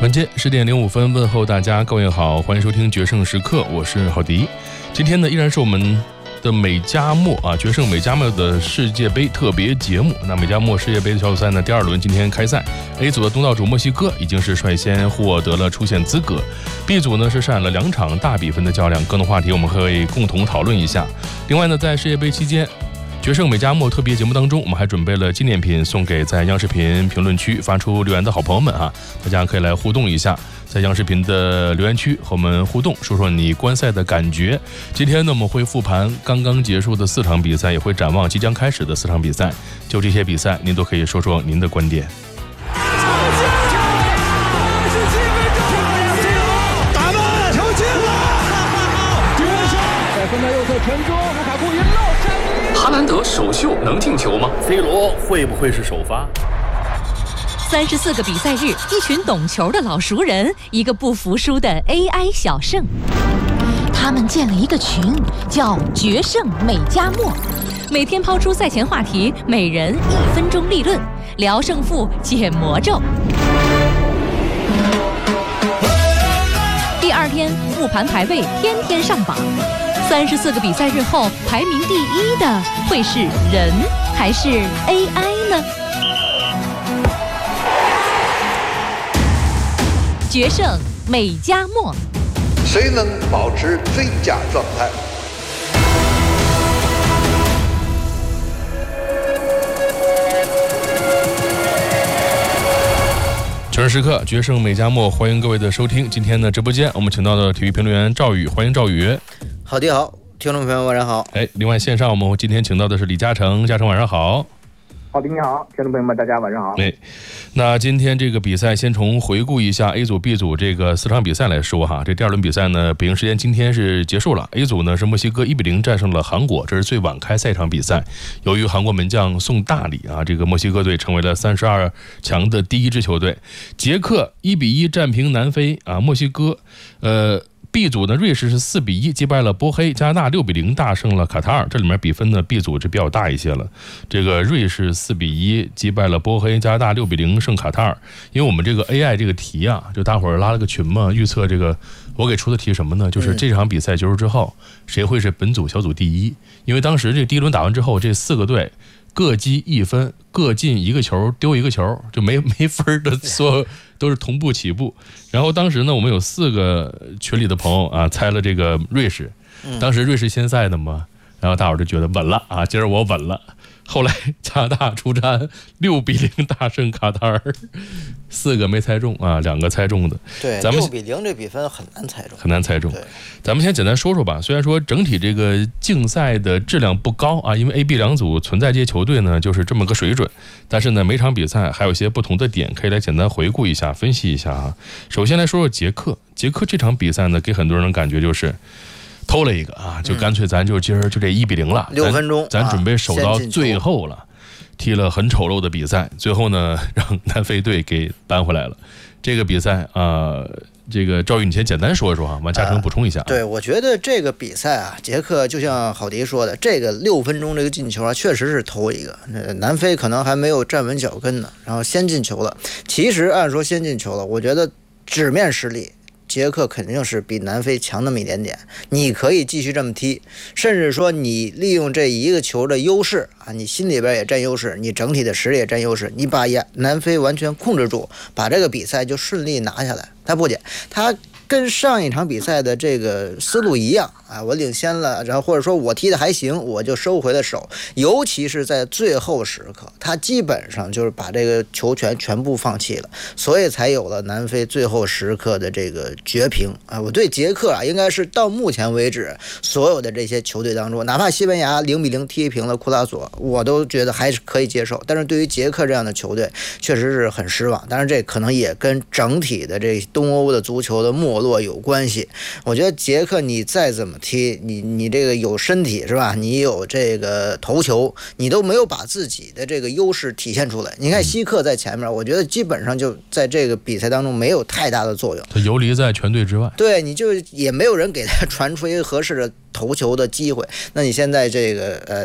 晚间10点05分，问候大家，各位好，欢迎收听决胜时刻，我是郝迪。今天呢，依然是我们的美加墨决胜美加墨的世界杯特别节目。那美加墨世界杯的小组赛呢，第2轮今天开赛。A 组的东道主墨西哥已经是率先获得了出线资格。B 组呢是上演了2场大比分的较量，各种话题我们可以共同讨论一下。另外呢，在世界杯期间，决胜美加墨特别节目当中，我们还准备了纪念品送给在央视频评论区发出留言的好朋友们啊，大家可以来互动一下，在央视频的留言区和我们互动，说说你观赛的感觉。今天呢，我们会复盘刚刚结束的4场比赛，也会展望即将开始的4场比赛。就这些比赛，您都可以说说您的观点。 打门，球进了！在分到右侧传中，卢卡库一漏闪。 哈兰德首秀能进球吗 ？C 罗会不会是首发 ？34个比赛日，一群懂球的老熟人，一个不服输的 AI 小胜。他们建了一个群，叫决胜美加墨，每天抛出赛前话题，每人1分钟立论，聊胜负，解魔咒。第2天复盘排位，天天上榜。34个比赛日后，排名第1的会是人还是 AI 呢？决胜美加墨， 谁能保持最佳状态？ 决胜时刻，决胜美加墨，欢迎各位的收听。今天的直播间，我们请到的体育评论员赵宇，欢迎赵宇。 好的好，听众朋友晚上好。 另外线上我们今天请到的是李嘉诚，嘉诚晚上好。 好的，你好，听众朋友们，大家晚上好。 那今天这个比赛，先从回顾一下 A 组、B 组这个4场比赛来说哈。这第2轮比赛呢，北京时间今天是结束了。A 组呢是墨西哥1比0战胜了韩国，这是最晚开赛一场比赛。由于韩国门将宋大礼啊，这个墨西哥队成为了32强的第1支球队。捷克1比1战平南非啊，墨西哥B 组呢，瑞士是4比1击败了波黑，加拿大6比0大胜了卡塔尔。这里面比分呢 ，B 组是比较大一些了。这个瑞士4比1击败了波黑，加拿大6比0胜卡塔尔。因为我们这个 AI 这个题啊，就大伙儿拉了个群嘛，预测这个我给出的题什么呢？就是这场比赛结束之后，谁会是本组小组第1？因为当时这第1轮打完之后，这4个队各积1分，各进1个球，丢1个球，就没分的，所有都是同步起步。然后当时呢，我们有4个群里的朋友啊，猜了这个瑞士，当时瑞士先赛的嘛，然后大伙儿就觉得稳了啊，今儿我稳了。后来加拿大出战6比0大胜卡塔尔，4个没猜中啊，2个猜中的。 对， 咱们 6比0这比分很难猜中， 很难猜中。咱们先简单说说吧。虽然说整体这个竞赛的质量不高啊，因为 A、B 两组存在这些球队呢，就是这么个水准。但是呢，每场比赛还有一些不同的点，可以来简单回顾一下、分析一下啊。首先来说说捷克，捷克这场比赛呢，给很多人的感觉就是偷了一个啊，就干脆咱就今儿就这1比0了 ，6分钟， 咱准备守到最后了，踢了很丑陋的比赛，最后呢让南非队给扳回来了。这个比赛这个赵宇你先简单说一说啊，完嘉诚补充一下。 对，我觉得这个比赛啊，捷克就像郝迪说的，这个6分钟这个进球啊，确实是偷一个。南非可能还没有站稳脚跟呢，然后先进球了。其实按说先进球了，我觉得纸面实力，捷克肯定是比南非强那么一点点，你可以继续这么踢，甚至说你利用这1个球的优势啊，你心里边也占优势，你整体的实力也占优势，你把南非完全控制住，把这个比赛就顺利拿下来。他不减，他跟上一场比赛的这个思路一样啊，我领先了，然后或者说我踢的还行，我就收回了手。尤其是在最后时刻，他基本上就是把这个球权全部放弃了，所以才有了南非最后时刻的这个绝平啊。我对捷克应该是到目前为止所有的这些球队当中，哪怕西班牙0比0踢平了库拉索，我都觉得还是可以接受。但是对于捷克这样的球队，确实是很失望。当然，这可能也跟整体的这东欧的足球的没落有关系。我觉得捷克你再怎么踢，你这个有身体是吧？你有这个头球，你都没有把自己的这个优势体现出来。你看希克在前面，我觉得基本上就在这个比赛当中没有太大的作用， 他游离在全队之外。 对，你就也没有人给他传出一个合适的头球的机会。那你现在这个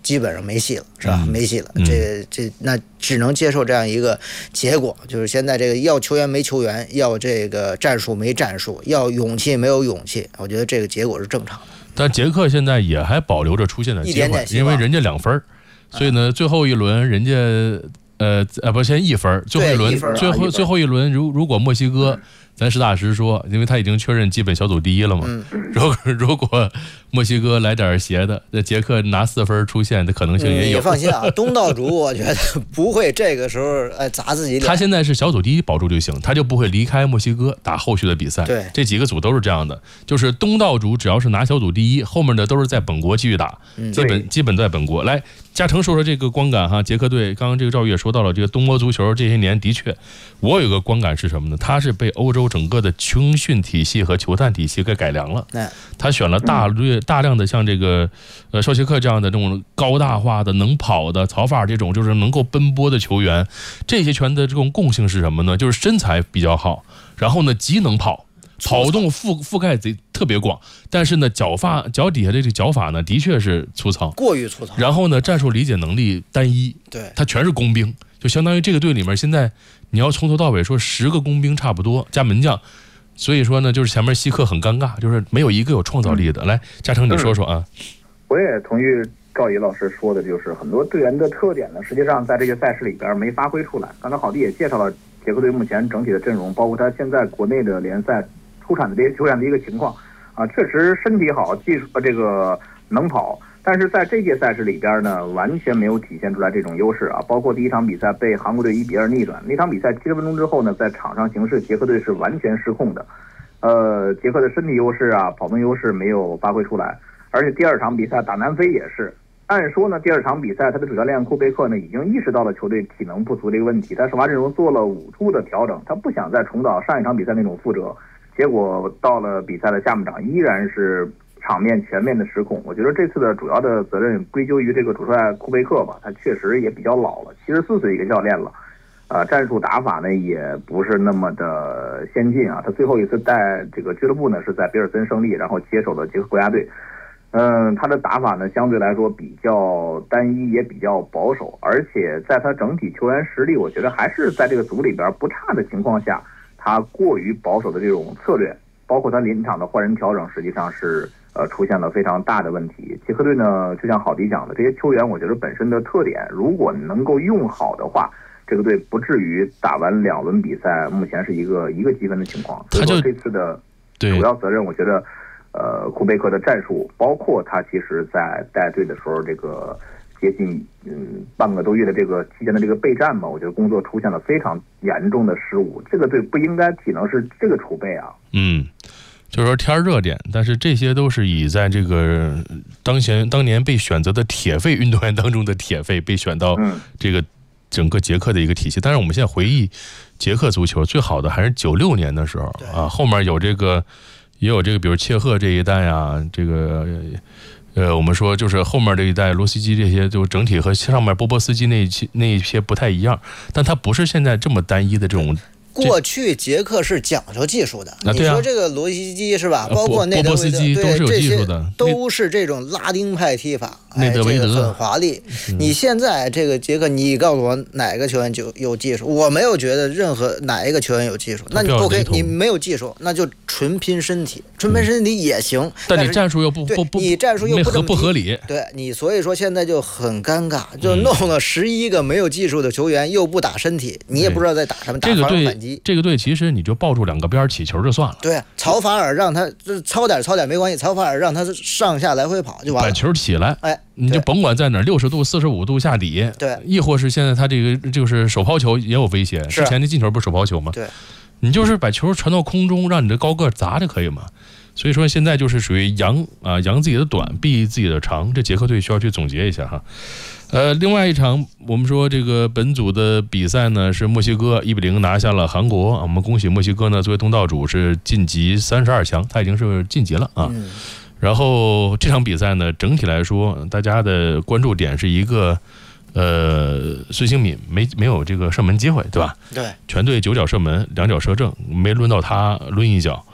基本上没戏了，是吧？没戏了，那只能接受这样一个结果，就是现在这个要球员没球员，要这个战术没战术，要勇气没有勇气，我觉得这个结果是正常的。 但捷克现在也还保留着出线的机会，因为人家2分，所以呢，最后一轮人家先1分，最后一轮最后一轮如果墨西哥。咱实打实说，因为他已经确认基本小组第一了嘛。如果墨西哥来点邪的，那捷克拿4分出线的可能性也有。 你放心啊，东道主我觉得不会这个时候砸自己脸。 他现在是小组第一保住就行，他就不会离开墨西哥打后续的比赛。 对， 这几个组都是这样的，就是东道主只要是拿小组第一，后面的都是在本国继续打，基本在本国。来，嘉诚说说这个观感哈，捷克队刚刚这个赵宇也说到了，这个东欧足球这些年的确，我有个观感是什么呢？他是被欧洲整个的青训体系和球探体系给改良了。他选了大量的像这个绍切克这样的这种高大化的能跑的曹法这种就是能够奔波的球员，这些球员的这种共性是什么呢？就是身材比较好，然后呢极能跑动覆盖特别广，但是呢脚底下这个脚法呢的确是粗糙， 过于粗糙。 然后呢战术理解能力单一， 对，他全是工兵，就相当于这个队里面现在你要从头到尾说10个工兵差不多加门将，所以说呢就是前面希克很尴尬，就是没有一个有创造力的。来，嘉诚你说说啊。 我也同意赵毅老师说的，就是很多队员的特点呢，实际上在这个赛事里边没发挥出来。刚才郝迪也介绍了捷克队目前整体的阵容，包括他现在国内的联赛出产的这些球员的一个情况啊，确实身体好，技术这个能跑，但是在这届赛事里边呢，完全没有体现出来这种优势啊。包括第一场比赛被韩国队1-2逆转，那场比赛70分钟之后呢，在场上形势捷克队是完全失控的，捷克的身体优势啊，跑动优势没有发挥出来。而且第二场比赛打南非也是，按说呢，第二场比赛他的主教练库贝克呢已经意识到了球队体能不足这个问题，他首发阵容做了5处的调整，他不想再重蹈上一场比赛那种覆辙，结果到了比赛的下半场依然是场面全面的失控。我觉得这次的主要的责任归咎于这个主帅库贝克吧，他确实也比较老了，74岁一个教练了，战术打法呢也不是那么的先进啊。他最后一次带这个俱乐部呢是在比尔森胜利，然后接手了捷克国家队。他的打法呢相对来说比较单一，也比较保守，而且在他整体球员实力，我觉得还是在这个组里边不差的情况下，他过于保守的这种策略，包括他临场的换人调整，实际上是出现了非常大的问题。捷克队呢，就像郝迪讲的，这些球员我觉得本身的特点，如果能够用好的话，这个队不至于打完2轮比赛，目前是一个积分的情况。所以说这次的主要责任，我觉得。库贝克的战术，包括他其实在带队的时候，这个接近半个多月的这个期间的这个备战嘛，我觉得工作出现了非常严重的失误。这个队不应该体能是这个储备啊。 就是说天热点，但是这些都是以在这个当年被选择的铁肺运动员当中的铁肺被选到这个整个捷克的一个体系。但是我们现在回忆捷克足球最好的还是96年的时候啊，后面有这个。也有这个，比如切赫这一代啊，这个，我们说就是后面这一代罗斯基这些，就整体和上面波波斯基那一些不太一样，但它不是现在这么单一的这种。 过去捷克是讲究技术的，你说这个罗西基是吧？包括内德维德， 对，都是有技术的， 都是这种拉丁派踢法， 内德维德很华丽。你现在这个捷克，你告诉我哪个球员就有技术？我没有觉得任何哪一个球员有技术。那你 OK， 你没有技术，那就纯拼身体，纯拼身体也行。 但你战术又你战术又不合理。 对你，所以说现在就很尴尬，就弄了11个没有技术的球员，又不打身体，你也不知道在打什么，打防守反击。 这个队其实你就抱住2个边起球就算了。 对，曹法尔让他糙点没关系，曹法尔让他上下来回跑就完了。 把球起来，你就甭管在哪，60度、45度下底， 对， 亦或是现在他这个就是手抛球也有威胁。之前的进球不是手抛球吗？ 对， 你就是把球传到空中，让你的高个砸就可以嘛。所以说现在就是属于扬自己的短，避自己的长，这捷克队需要去总结一下哈。另外一场我们说这个本组的比赛呢是墨西哥1-0拿下了韩国，我们恭喜墨西哥呢作为东道主是晋级32强，他已经是晋级了啊。然后这场比赛呢整体来说大家的关注点是一个孙兴敏没有这个射门机会，对吧？ 对， 全队9脚射门，2脚射正，没轮到他抡一脚。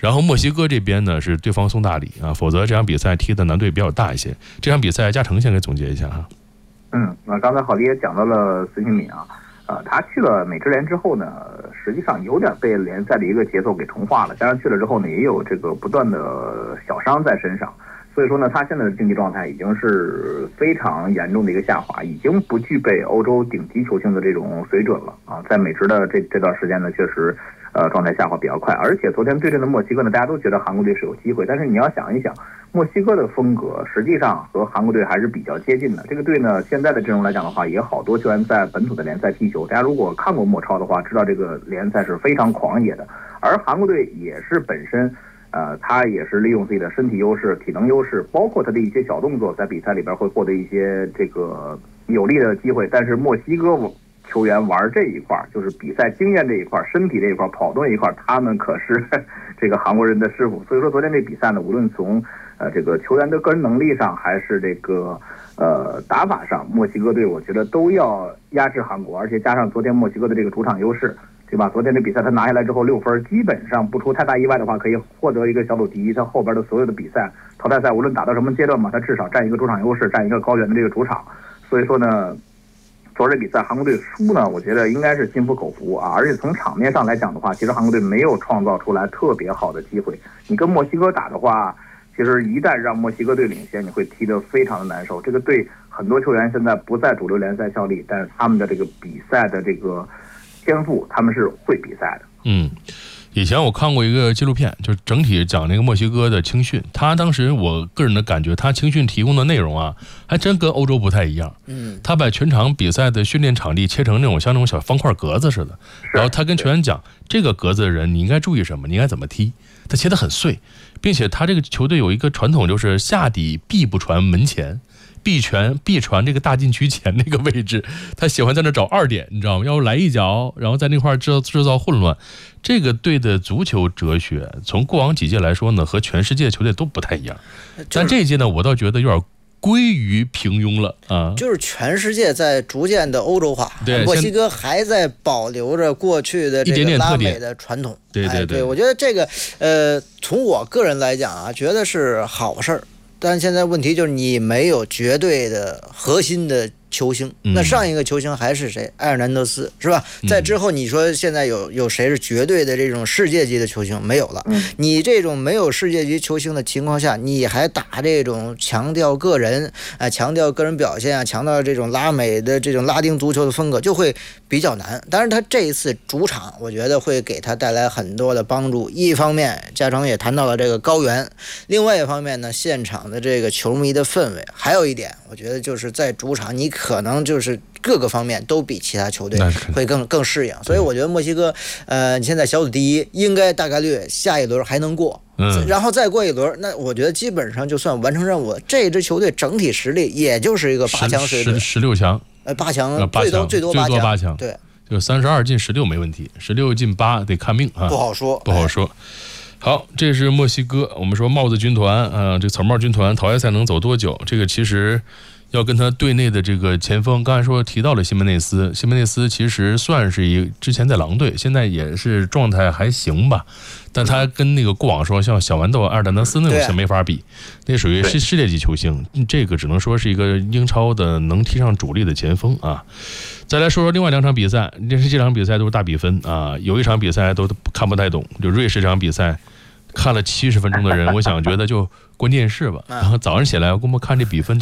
然后墨西哥这边呢是对方送大礼啊，否则这场比赛踢的难度比较大一些。这场比赛嘉诚先给总结一下哈。 刚才郝迪也讲到了孙兴敏啊，他去了美职联之后呢，实际上有点被联赛的一个节奏给同化了，加上去了之后呢，也有这个不断的小伤在身上，所以说呢，他现在的竞技状态已经是非常严重的一个下滑，已经不具备欧洲顶级球星的这种水准了啊。在美职的这段时间呢，确实状态下滑比较快，而且昨天对阵的墨西哥呢，大家都觉得韩国队是有机会，但是你要想一想，墨西哥的风格实际上和韩国队还是比较接近的。这个队呢，现在的阵容来讲的话，也好多球员在本土的联赛踢球，大家如果看过墨超的话，知道这个联赛是非常狂野的。而韩国队也是本身，他也是利用自己的身体优势、体能优势，包括他的一些小动作，在比赛里边会获得一些这个有利的机会。但是墨西哥球员玩这一块，就是比赛经验这一块、身体这一块、跑动这一块，他们可是这个韩国人的师傅。所以说昨天这比赛呢，无论从这个球员的个人能力上，还是这个打法上，墨西哥队我觉得都要压制韩国，而且加上昨天墨西哥的这个主场优势，对吧？昨天这比赛他拿下来之后6分，基本上不出太大意外的话，可以获得一个小组第一。他后边的所有的比赛淘汰赛，无论打到什么阶段嘛，他至少占一个主场优势，占一个高原的这个主场。所以说呢，昨儿这比赛韩国队输呢，我觉得应该是心服口服啊。而且从场面上来讲的话，其实韩国队没有创造出来特别好的机会。你跟墨西哥打的话，其实一旦让墨西哥队领先，你会踢得非常的难受。这个队很多球员现在不在主流联赛效力，但是他们的这个比赛的这个天赋，他们是会比赛的。 以前我看过一个纪录片，就整体讲那个墨西哥的青训，他当时我个人的感觉，他青训提供的内容啊，还真跟欧洲不太一样。他把全场比赛的训练场地切成那种像那种小方块格子似的，然后他跟球员讲，这个格子的人你应该注意什么，你应该怎么踢，他切得很碎，并且他这个球队有一个传统，就是下底必不传门前，必传这个大禁区前那个位置，他喜欢在那找2点，你知道吗？要来一脚，然后在那块制造混乱。这个队的足球哲学，从过往几届来说呢，和全世界球队都不太一样。但这一届呢，我倒觉得有点归于平庸了啊。 就是全世界在逐渐的欧洲化，墨西哥还在保留着过去的这个拉美的传统。对，我觉得这个从我个人来讲啊，觉得是好事儿。但现在问题就是你没有绝对的核心的球星，那上一个球星还是谁？埃尔南德斯是吧？在之后你说现在有谁是绝对的这种世界级的球星？没有了。你这种没有世界级球星的情况下，你还打这种强调个人强调个人表现强调这种拉美的这种拉丁足球的风格，就会比较难。当然他这一次主场我觉得会给他带来很多的帮助，一方面嘉诚也谈到了这个高原，另外一方面呢，现场的这个球迷的氛围，还有一点我觉得就是在主场你可能就是各个方面都比其他球队会更适应，所以我觉得墨西哥现在小组第一，应该大概率下一轮还能过，然后再过一轮，那我觉得基本上就算完成任务了。这支球队整体实力也就是一个8强水准 ，16强 ，8强最多8强，对， 就32进16没问题，16进8得看命啊， 不好说。 好，这是墨西哥。我们说帽子军团这草帽军团淘汰赛能走多久？这个其实要跟他队内的这个前锋，刚才提到了西门内斯其实算是之前在狼队，现在也是状态还行吧，但他跟那个过往说像小豌豆阿尔丹德斯那种是没法比，那属于世界级球星，这个只能说是一个英超的能踢上主力的前锋啊。再来说说另外2场比赛，这场比赛都是大比分啊，有一场比赛都看不太懂，就瑞士这场比赛看了70分钟的人，我想觉得就关电视吧，然后早上起来我看这比分都